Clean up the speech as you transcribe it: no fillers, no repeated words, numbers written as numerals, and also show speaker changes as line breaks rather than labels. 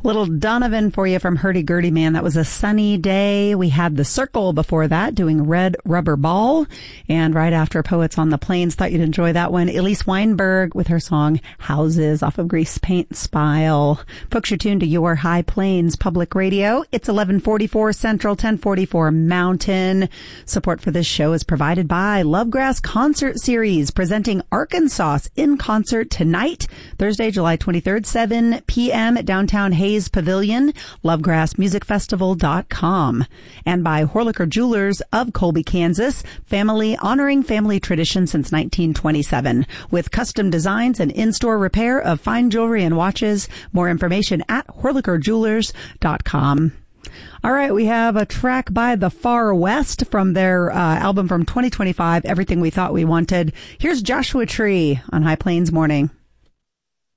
Little Donovan for you from Hurdy Gurdy Man. That was a sunny day. We had The Circle before that doing Red Rubber Ball. And right after Poets on the Plains, thought you'd enjoy that one. Elise Weinberg with her song Houses off of Grease Paint Spile. Folks, you're tuned to Your High Plains Public Radio. It's 1144 Central, 1044 Mountain. Support for this show is provided by Lovegrass Concert Series, presenting Arkansas in concert tonight, Thursday, July 23rd, 7 p.m. at Downtown Hayes Pavilion, lovegrassmusicfestival.com. And by Horlicker Jewelers of Colby, Kansas, family honoring family tradition since 1927, with custom designs and in-store repair of fine jewelry and watches. More information at horlickerjewelers.com. All right, we have a track by The Far West from their album from 2025, Everything We Thought We Wanted. Here's Joshua Tree on High Plains Morning.